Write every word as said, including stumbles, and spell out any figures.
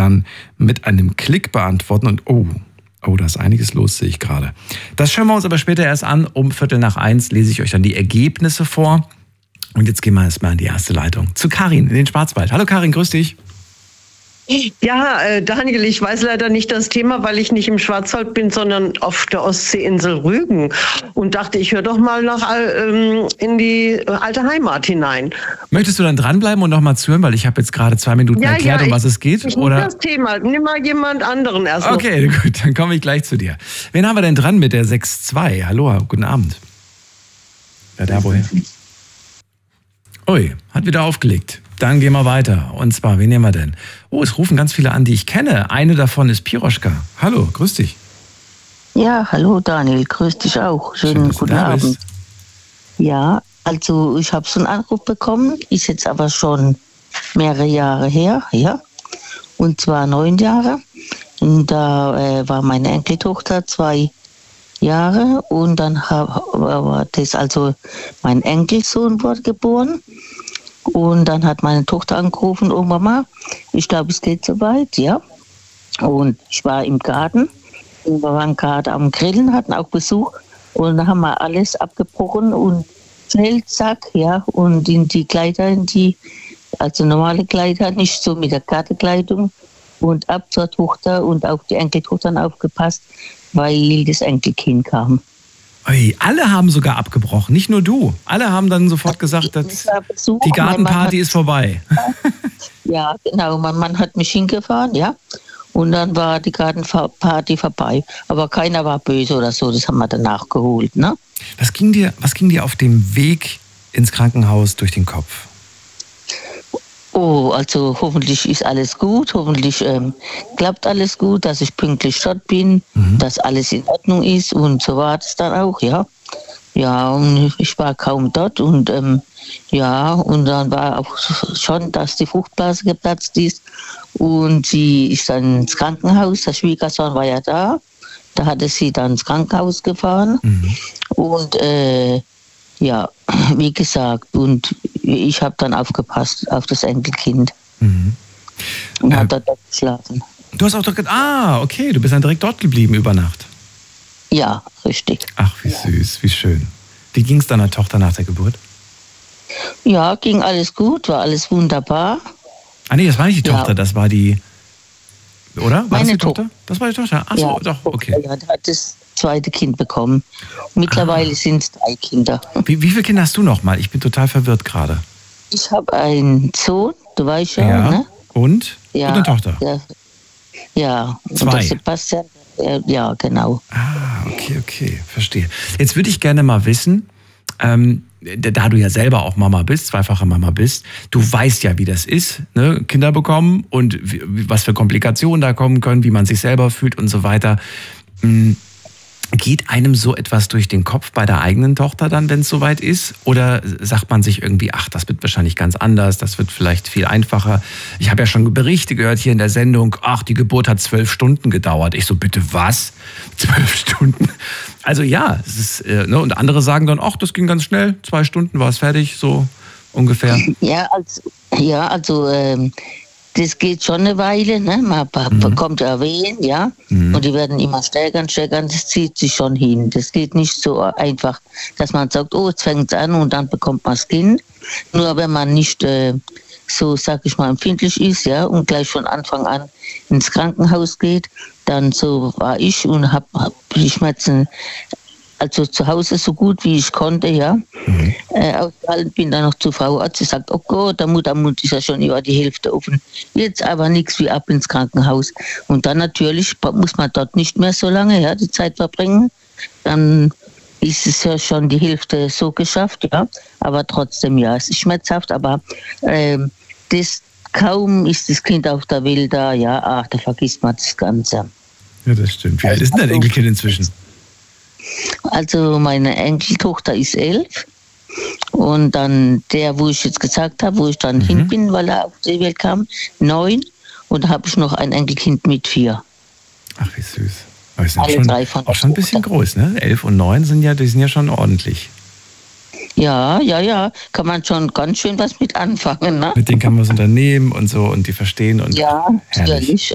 dann mit einem Klick beantworten. Und oh, oh, da ist einiges los, sehe ich gerade. Das schauen wir uns aber später erst an. Um Viertel nach eins lese ich euch dann die Ergebnisse vor. Und jetzt gehen wir erstmal in die erste Leitung. Zu Karin in den Schwarzwald. Hallo Karin, grüß dich. Ja, äh, Daniel, ich weiß leider nicht das Thema, weil ich nicht im Schwarzwald bin, sondern auf der Ostseeinsel Rügen. Und dachte, ich höre doch mal nach ähm, in die alte Heimat hinein. Möchtest du dann dranbleiben und noch mal zuhören, weil ich habe jetzt gerade zwei Minuten ja, erklärt, ja, um was ich, es geht? Ich oder? das Thema. Nimm mal jemand anderen erst. Okay, noch. Gut, dann komme ich gleich zu dir. Wen haben wir denn dran mit der sechs zwei? Hallo, guten Abend. Ja, da woher? Ui, hat wieder aufgelegt. Dann gehen wir weiter. Und zwar, wen nehmen wir denn? Oh, es rufen ganz viele an, die ich kenne. Eine davon ist Piroschka. Hallo, grüß dich. Ja, hallo Daniel, grüß dich auch. Schönen Schön, guten Abend. Ja, also ich habe so einen Anruf bekommen, ist jetzt aber schon mehrere Jahre her, ja. Und zwar neun Jahre. Und da äh, war meine Enkeltochter zwei Jahre und dann war das also mein Enkelsohn wurde geboren. Und dann hat meine Tochter angerufen, oh Mama, ich glaube, es geht soweit, ja. Und ich war im Garten, wir waren gerade am Grillen, hatten auch Besuch und dann haben wir alles abgebrochen und Zelt, Sack, ja, und in die Kleider, in die, also normale Kleider, nicht so mit der Gartenkleidung und ab zur Tochter und auf die Enkeltochter dann aufgepasst, weil das Enkelkind kam. Ui, alle haben sogar abgebrochen, nicht nur du. Alle haben dann sofort gesagt, dass Besuch, die Gartenparty ist vorbei. Ja, genau. Mein Mann hat mich hingefahren, ja. Und dann war die Gartenparty vorbei. Aber keiner war böse oder so, das haben wir dann nachgeholt, ne? Was ging dir, was ging dir auf dem Weg ins Krankenhaus durch den Kopf? Oh, also hoffentlich ist alles gut, hoffentlich ähm, klappt alles gut, dass ich pünktlich dort bin, mhm. dass alles in Ordnung ist und so war es dann auch, ja. Ja, und ich war kaum dort und ähm, ja, und dann war auch schon, dass die Fruchtblase geplatzt ist und sie ist dann ins Krankenhaus, der Schwiegersohn war ja da, da hatte sie dann ins Krankenhaus gefahren mhm. und äh, ja, wie gesagt, und ich habe dann aufgepasst auf das Enkelkind. Mhm. Und äh, habe dort geschlafen. Du hast auch dort, ah, okay, du bist dann direkt dort geblieben über Nacht. Ja, richtig. Ach, wie süß, wie schön. Wie ging es deiner Tochter nach der Geburt? Ja, ging alles gut, war alles wunderbar. Ah nee, das war nicht die ja. Tochter, das war die, oder? War Meine das die Tochter? Tochter? Das war die Tochter, ach so, ja, doch, okay. Ja, die hat das zweite Kind bekommen. Mittlerweile ah. sind es drei Kinder. Wie, wie viele Kinder hast du noch mal? Ich bin total verwirrt gerade. Ich habe einen Sohn, du weißt ja, ja. ne? Und? Ja, und eine Tochter? Ja, ja. Zwei? Und der Sebastian, äh, ja, genau. Ah, okay, okay, verstehe. Jetzt würde ich gerne mal wissen, ähm, da du ja selber auch Mama bist, zweifache Mama bist, du weißt ja, wie das ist, ne? Kinder bekommen und wie, was für Komplikationen da kommen können, wie man sich selber fühlt und so weiter. Hm. Geht einem so etwas durch den Kopf bei der eigenen Tochter dann, wenn es soweit ist? Oder sagt man sich irgendwie, ach, das wird wahrscheinlich ganz anders, das wird vielleicht viel einfacher. Ich habe ja schon Berichte gehört hier in der Sendung, ach, die Geburt hat zwölf Stunden gedauert. Ich so, bitte was? Zwölf Stunden? Also ja, es ist, äh, ne? Und andere sagen dann, ach, das ging ganz schnell, zwei Stunden war es fertig, so ungefähr. Ja, also, ja, also ähm das geht schon eine Weile, ne? Man mhm. bekommt ja Wehen, ja. Mhm. Und die werden immer stärker und stärker und das zieht sich schon hin. Das geht nicht so einfach, dass man sagt, oh, jetzt fängt es an und dann bekommt man das Kind. Nur wenn man nicht äh, so, sag ich mal, empfindlich ist, ja, und gleich von Anfang an ins Krankenhaus geht, dann so war ich und habe hab die Schmerzen also zu Hause so gut wie ich konnte, ja. Mhm. Äh, ausgehalten bin dann noch zur Frauarzt. Sie sagt, oh Gott, der Muttermund ist ja schon über die Hälfte offen. Jetzt aber nichts wie ab ins Krankenhaus. Und dann natürlich muss man dort nicht mehr so lange, ja, die Zeit verbringen. Dann ist es ja schon die Hälfte so geschafft, ja. Aber trotzdem, ja, es ist schmerzhaft, aber äh, das kaum ist das Kind auf der Welt da, ja, ach, da vergisst man das Ganze. Ja, das stimmt. Wie alt ist denn dein Enkelkind inzwischen? Also meine Enkeltochter ist elf und dann der, wo ich jetzt gesagt habe, wo ich dann mhm. hin bin, weil er auf die Welt kam, neun und da habe ich noch ein Enkelkind mit vier. Ach, wie süß. Aber die sind Alle schon, drei von auch schon ein bisschen groß, ne? Elf und neun sind ja, die sind ja schon ordentlich. Ja, ja, ja, kann man schon ganz schön was mit anfangen, ne? Mit denen kann man was unternehmen und so und die verstehen und ja, natürlich.